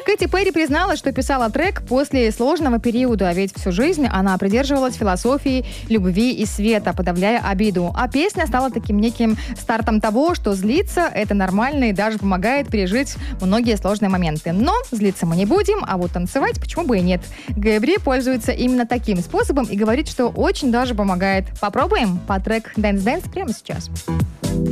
Кэти Перри призналась, что писала трек после сложного периода, а ведь всю жизнь она придерживалась философии любви и света, подавляя обиду. А песня стала таким неким стартом того, что злиться — это нормально и даже помогает пережить многие сложные моменты. Но злиться мы не будем, а вот танцевать почему бы и нет. Гэбри пользуется именно таким способом и говорит, что очень даже помогает. Попробуем по трек Dance Dance прямо сейчас.